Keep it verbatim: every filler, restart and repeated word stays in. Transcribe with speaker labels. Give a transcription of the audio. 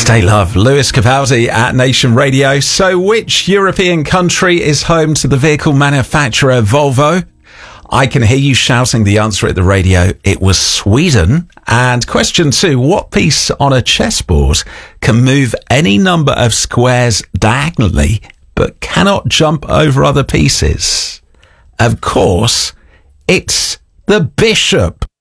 Speaker 1: Stay love. Lewis Capaldi at Nation Radio. So which European country is home to the vehicle manufacturer Volvo? I can hear you shouting the answer at the radio. It was Sweden. And question two, what piece on a chessboard can move any number of squares diagonally but cannot jump over other pieces? Of course, it's the bishop.